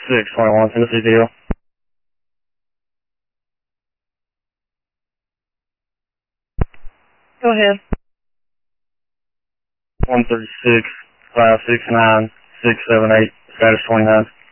621 Tennessee deal. 136 569 678 status 29.